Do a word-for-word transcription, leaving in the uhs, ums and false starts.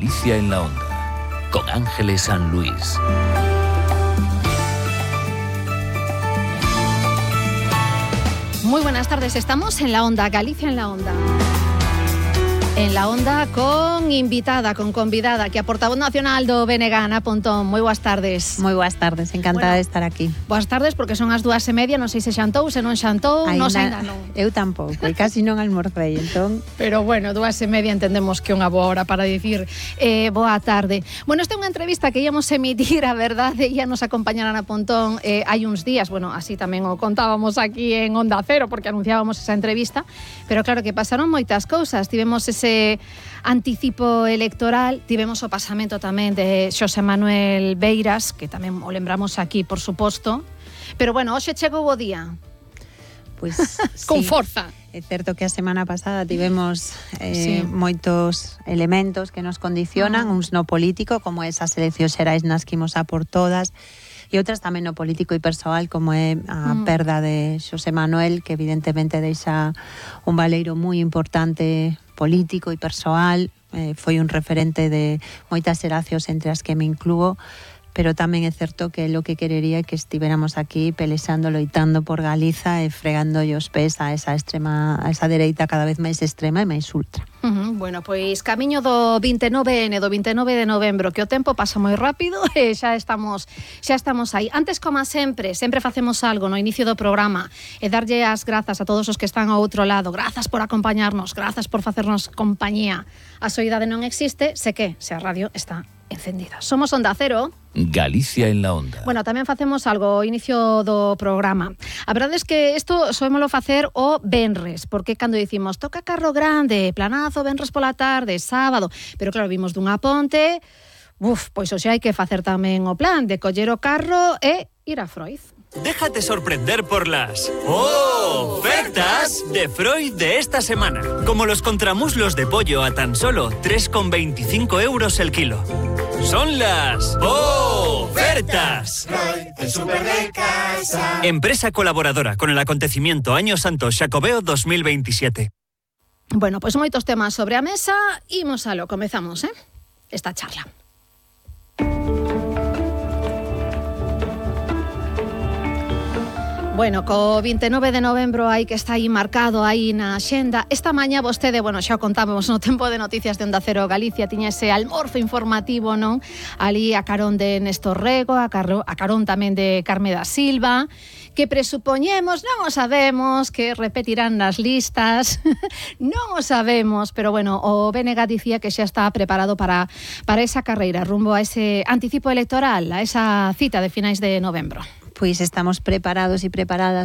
Galicia en la Onda, con Ángeles San Luis. Muy buenas tardes, estamos en la Onda, Galicia en la Onda. En la Onda con invitada, con convidada, que a portavoz nacional do B N G, Ana Pontón. Moi boas tardes. Moi boas tardes, encantada bueno, de estar aquí. Boas tardes, porque son as dúas e media, non sei se xantou, se non xantou, non sei ainda non. Eu tampouco, e casi non almorcei, entón... Pero bueno, dúas e media entendemos que é unha boa hora para dicir eh, boa tarde. Bueno, esta é unha entrevista que íamos emitir, a verdade, ia nos acompañar Ana Pontón eh, hai uns días, bueno, así tamén o contábamos aquí en Onda Cero, porque anunciábamos esa entrevista, pero claro que pasaron moitas cousas, tivemos ese anticipo electoral, tivemos o pasamento tamén de Xosé Manuel Beiras, que tamén o lembramos aquí, por suposto, pero bueno, hoxe chegou o día. Pois con sí, forza. É certo que a semana pasada tivemos eh, sí. moitos elementos que nos condicionan, uh-huh. uns no político, como esas eleccións xerais nas que imos a por todas, e outras tamén no político e persoal, como é a mm. perda de Xosé Manuel, que evidentemente deixa un valeiro moi importante político e persoal, eh, foi un referente de moitas xeracións entre as que me incluo, pero tamén é certo que lo que querería é que estivéramos aquí pelexando, loitando por Galiza e fregando os pés a esa extrema, a esa dereita cada vez máis extrema e máis ultra. Uh-huh. Bueno, pois camiño do vinte e nove ene, do vinte e nove de novembro, que o tempo pasa moi rápido e xa estamos xa estamos aí. Antes, como sempre, sempre facemos algo no inicio do programa e darlle as grazas a todos os que están ao outro lado. Grazas por acompañarnos, grazas por facernos compañía. A soidade non existe, se que, se a radio está encendida. Somos Onda Cero. Galicia en la Onda. Bueno, tamén facemos algo ao inicio do programa. A verdade é que isto soémolo facer o venres, porque cando dicimos toca carro grande, planazo, venres pola tarde, sábado, pero claro, vimos dunha ponte, uf, pois hoxe hai que facer tamén o plan de coller o carro e ir a Freud. Déjate sorprender por las ofertas de Freud de esta semana. Como los contramuslos de pollo a tan solo tres con veinticinco euros el kilo. Son las ofertas. Freud, el super de casa. Empresa colaboradora con el acontecimiento Año Santo Xacobeo dos mil veintisiete. Bueno, pois pues moitos temas sobre a mesa. Imos a lo, comezamos, eh? Esta charla. Bueno, co vinte e nove de novembro hai que está aí marcado aí na axenda. Esta mañá vostede, bueno, xa o contábamos no tempo de noticias de Onda Cero Galicia, tiña ese almorzo informativo, non? Ali a carón de Néstor Rego, a, carro, a carón tamén de Carme da Silva, que presupoñemos, non o sabemos, que repetirán nas listas, non o sabemos, pero bueno, o B N G dicía que xa está preparado para, para esa carreira, rumbo a ese anticipo electoral, a esa cita de finais de novembro. Pois estamos preparados e preparadas